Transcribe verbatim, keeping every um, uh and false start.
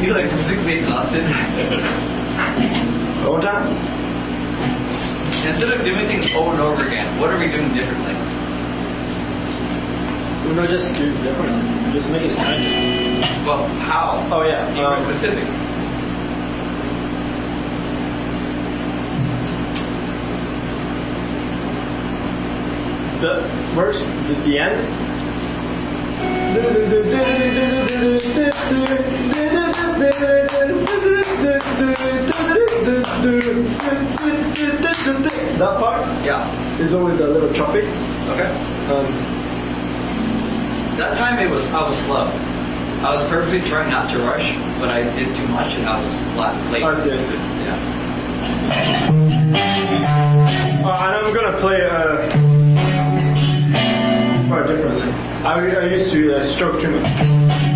be like physically exhausted? One more time. Instead of doing things over and over again, what are we doing differently? We're not just doing different. We're just making it tighter. Well, how? Oh yeah. Be more Um, specific. The verse, the, the end. That part Yeah. is always a little choppy. Okay. Um, That time it was I was slow. I was purposely trying not to rush, but I did too much and I was flat late. I see, I see. Yeah. Uh, and I'm gonna play uh, this part differently. I, I used to uh, stroke too much.